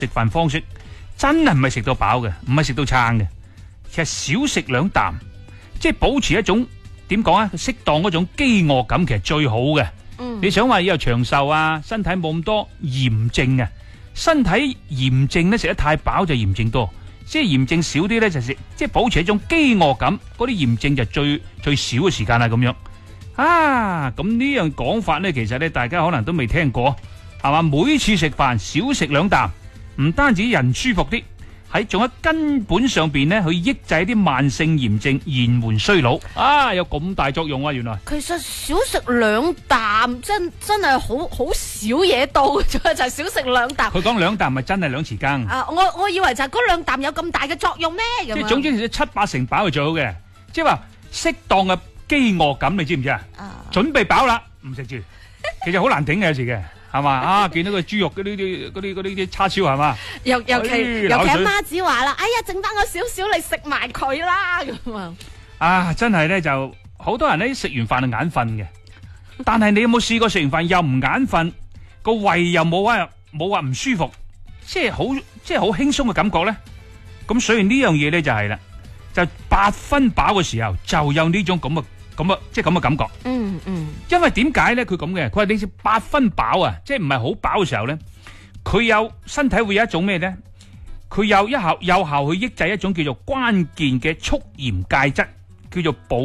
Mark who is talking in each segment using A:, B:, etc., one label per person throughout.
A: 食飯方式真係唔係食到飽嘅，唔係食到撐嘅，其實少食兩啖，即係保持一種點講啊，適當嗰種飢餓感，其實最好嘅。你想話以後長壽啊，身體冇咁多炎症啊，身體炎症咧食得太飽就炎症多，即係炎症少啲咧就食，即係保持一種飢餓感，嗰啲炎症就最少嘅時間啦咁樣。啊，咁呢樣講法咧，其實咧大家可能都未聽過，係嘛？每次食飯少食兩啖，唔單止人舒服啲，喺仲喺根本上邊咧去抑制啲慢性炎症，延緩衰老。啊，有咁大作用啊！原來
B: 其實少食兩啖真係好少嘢到嘅啫，就係少食兩啖。
A: 佢講兩啖咪真係兩匙羹。
B: 啊，我以為就係嗰兩啖有咁大嘅作用咩？咁
A: 即係總之其實7-8成飽係最好嘅，即係話適當嘅飢餓感，你知唔知啊？準備飽啦，唔食住，其實好難頂嘅有時嘅。係嘛啊！見到個豬肉嗰啲叉燒係嘛？尤其阿
B: 媽子話啦，哎呀，剩翻我少少嚟食埋佢啦咁啊！
A: 啊，真係咧就好多人咧食完飯就眼瞓嘅，但係你有冇試過食完飯又唔眼瞓，個胃又冇話唔舒服，即係好輕鬆嘅感覺咧？咁所以呢樣嘢咧就係啦，就8分飽嘅時候就有呢種咁嘅感覺。因為點解咧？佢咁嘅，佢話你食8分飽啊，即係唔係好飽嘅時候咧，佢有身體會有一種咩咧？佢有效去抑制一種叫做關鍵嘅促鹽介質，叫做保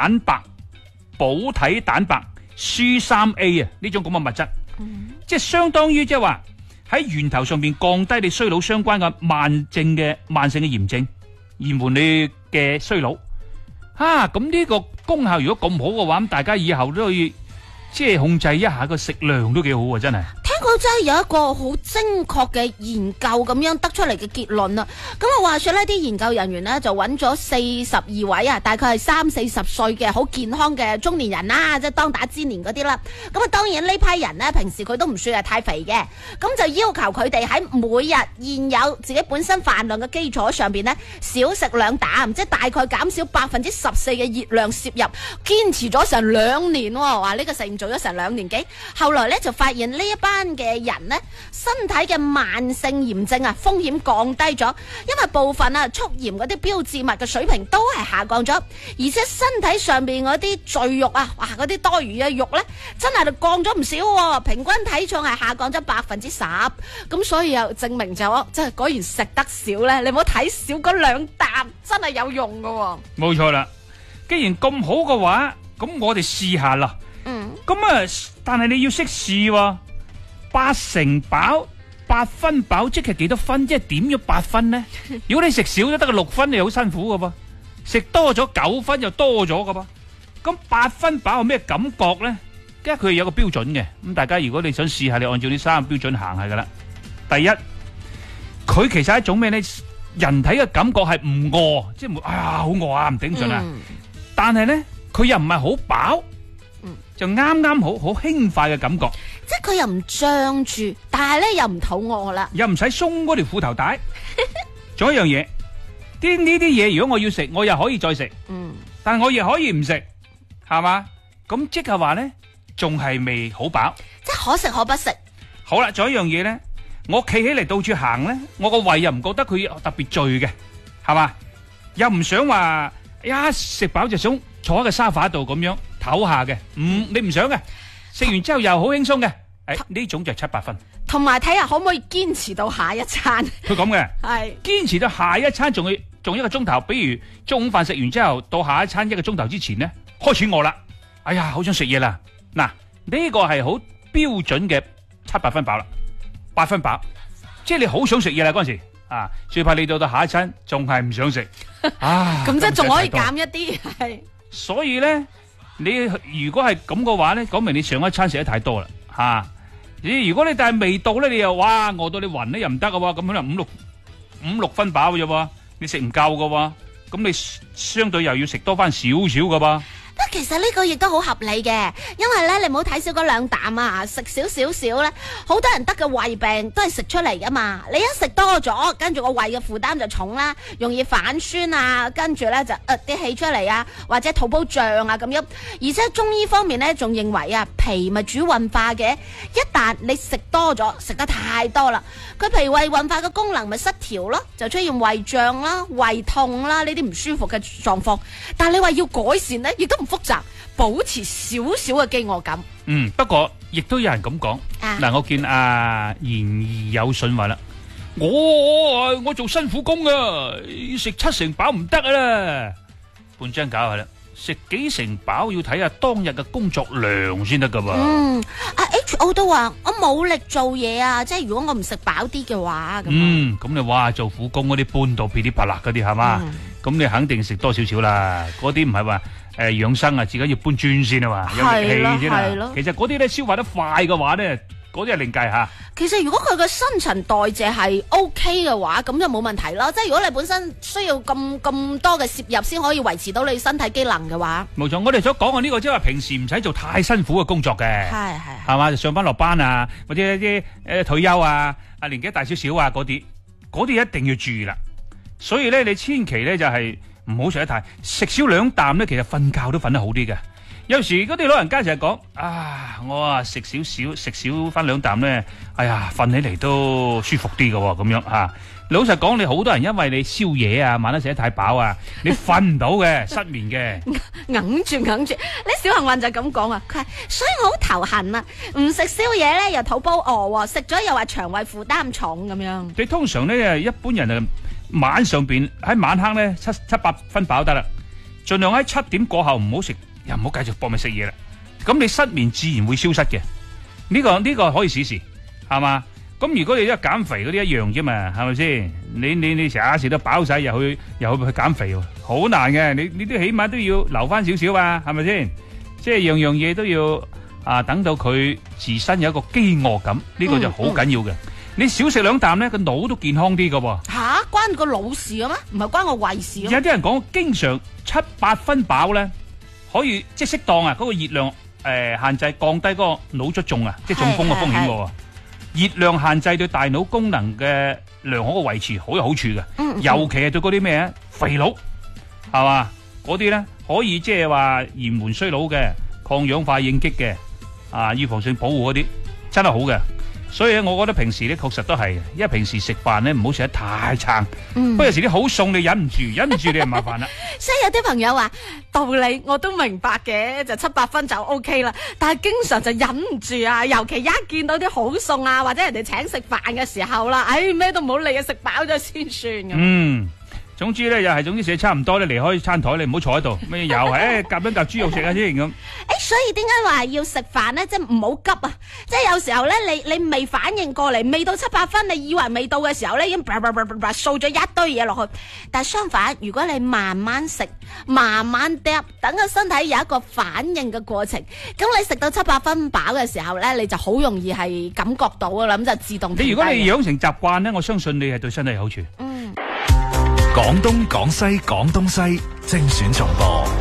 A: 體蛋白 C3A 啊，呢種咁嘅物質，即係相當於即係話喺源頭上邊降低你衰老相關嘅慢性嘅炎症，延緩你嘅衰老。咁呢個功效如果咁好嘅話，咁大家以後都可以即係控制一下個食量都幾好啊！真係。
B: 聽講真係有一個好精確嘅研究咁樣得出嚟嘅結論啦。咁啊，話說呢啲研究人員呢，就揾咗42位啊，大概係30-40歲嘅好健康嘅中年人啦，即係當打之年嗰啲啦。咁啊，當然呢批人呢，平時佢都唔算係太肥嘅，咁就要求佢哋喺每日現有自己本身飯量嘅基礎上邊呢，少食兩啖，即係大概減少14%嘅熱量攝入，堅持咗成2年。話呢個實驗做咗成2年幾，後來呢，就發現呢一班嘅人呢，身體嘅慢性炎症啊風險降低咗，因為部分啊促鹽嗰啲標誌物嘅水平都係下降咗，而且身體上邊嗰啲贅肉啊，哇嗰啲多餘嘅肉呢，真係降咗唔少，平均體重係下降咗10%，咁所以又證明就真係果然食得少呢，你唔好睇少嗰兩啖，真係有用噶。冇
A: 錯啦，既然咁好嘅話，咁我哋試下啦。咁但係你要識試喎，8成飽，8分飽，即係幾多分？即係點咗8分呢？如果你食少咗得個6分，你好辛苦噶噃；食多咗9分又多咗噶噃。咁8分飽係咩感覺呢？因為佢有個標準嘅，咁大家如果你想試下，你按照呢3個標準行下噶啦。第一，佢其實係一種咩呢？人體嘅感覺係唔餓，即係好餓啊，唔頂盡啊。但係呢，佢又唔係好飽。就啱啱好輕快嘅感覺，
B: 即係佢又唔脹住，但係咧又唔肚餓啦，
A: 又唔使鬆嗰條褲頭帶。仲有一樣嘢，呢啲嘢如果我要食，我又可以再食，但係我亦可以唔食，係嘛？咁即係話咧，仲係未好飽，
B: 即係可食可不食。
A: 好啦，仲有一樣嘢咧，我企起嚟到處行咧，我個胃又唔覺得佢特別醉嘅，係嘛？又唔想話食飽就想坐喺個沙發度咁樣唞下嘅，你唔想嘅，食完之後又好輕鬆嘅，呢種就7-8分。
B: 同埋睇下可唔可以堅持到下一餐。
A: 佢咁嘅，
B: 係堅
A: 持到下一餐仲1個鐘頭，比如中午飯食完之後到下一餐1個鐘頭之前呢，開始餓啦，哎呀好想食嘢啦。嗱，呢個係好標準嘅7-8分飽啦，8分飽，即係你好想食嘢啦嗰陣時啊，最怕你到下一餐仲係唔想食啊。咁
B: 即係仲可以減一啲係。
A: 所以咧，你如果係咁嘅話咧，講明你上一餐食得太多啦，吓。如果你但係未到咧，你又餓到你暈咧又唔得嘅喎，咁可能五六分飽嘅啫喎，你食唔夠嘅喎，咁你相對又要食多翻少少嘅噃。
B: 其實呢個亦都好合理嘅，因為咧你唔好睇少嗰兩啖啊，食少咧，好多人得嘅胃病都係食出嚟噶嘛。你一食多咗，跟住個胃嘅負擔就重啦，容易反酸啊，跟住咧就啲氣出嚟啊，或者肚煲脹啊咁樣。而且中醫方面咧仲認為啊，脾咪主運化嘅，一旦你食多咗，食得太多啦，佢脾胃運化嘅功能咪失調咯，就出現胃脹啦、胃痛啦呢啲唔舒服嘅狀況。但係你話要改善呢，亦都唔複雜，保持少少嘅飢餓感。
A: 不過亦都有人咁講。嗱，我見阿言而有信話啦，我做辛苦工啊，食7成飽唔得啦，半張搞下啦，食幾成飽要睇下當日嘅工作量先得噶噃。
B: 阿 H.O 都話我冇力做嘢啊，即係如果我唔食飽啲嘅話咁。
A: 咁你話做苦工嗰啲搬到噼里啪啦嗰啲係嘛？咁你肯定食多少少啦。嗰啲唔係話養生啊，自己要搬磚先啊嘛，有力氣先啦。其實嗰啲咧消化得快嘅話咧，嗰啲係另計吓。
B: 其實如果佢個新陳代謝係 OK 嘅話，咁就冇問題咯。即係如果你本身需要咁多嘅攝入先可以維持到你身體機能嘅話，
A: 冇錯。我哋所講嘅呢個即係話平時唔使做太辛苦嘅工作嘅，係嘛，上班落班啊，或者啲退休啊，年紀大少少啊嗰啲一定要注意啦。所以咧，你千祈咧就係唔好食得太，食少2啖咧，其實瞓覺都瞓得好啲嘅。有時嗰啲老人家成日講我食少翻2啖咧，哎呀，瞓起嚟都舒服啲嘅咁樣吓。老實講，你好多人因為你宵夜啊，晚黑食得太飽啊，你瞓唔到嘅，失眠嘅，
B: 硬住。你小幸運就咁講啊，佢係所以我好頭痕啊，唔食宵夜咧又肚煲餓，食咗又話腸胃負擔重咁樣。
A: 你通常咧一般人啊晚上邊喺晚黑咧7、8分飽得啦，盡量喺7點過後唔好食。又唔好繼續搏命食嘢啦，咁你失眠自然會消失嘅。呢個可以試試，係嘛？咁如果你一減肥嗰啲一樣啫嘛，係咪先？你成日食得飽晒，又去減肥，好難嘅。你都起碼都要留翻少少啊，係咪先？即係樣樣嘢都要等到佢自身有一個飢餓感，呢個就好緊要嘅。你少食2啖咧，個腦都健康啲噶喎。
B: 關個腦事嘅咩？唔係關個胃事。
A: 有啲人講，經常7、8分飽咧。可以即係適當啊，嗰個熱量限制降低嗰個腦卒中啊，即係中風嘅風險喎。熱量限制對大腦功能嘅良好嘅維持好有好處嘅，尤其係對嗰啲咩啊肥佬係嘛，嗰啲咧可以即係話延緩衰老嘅、抗氧化應激嘅預防性保護嗰啲真係好嘅。所以咧，我覺得平時咧確實都係嘅，因為平時食飯咧唔好食得太撐。不過有時啲好餸你忍唔住你就麻煩啦。
B: 所以有啲朋友話道理我都明白嘅，就7、8分就 OK 啦。但係經常就忍唔住啊，尤其一見到啲好餸啊，或者人哋請食飯嘅時候啦，咩都唔好理啊，食飽咗先算咁。
A: 總之咧，總之食差唔多咧，離開餐台你唔好坐喺度，咩又係夾一夾豬肉食下先咁。
B: 所以點解話要食飯咧？即係唔好急啊！即係有時候咧，你未反應過嚟，未到7、8分，你以為未到嘅時候咧，已經掃咗一堆嘢落去。但係相反，如果你慢慢食，慢慢嗒，等個身體有一個反應嘅過程，咁你食到7、8分飽嘅時候咧，你就好容易係感覺到噶啦，咁就自動。
A: 如果你養成習慣咧，我相信你係對身體有好處。
C: 廣東廣西廣東西精選重播。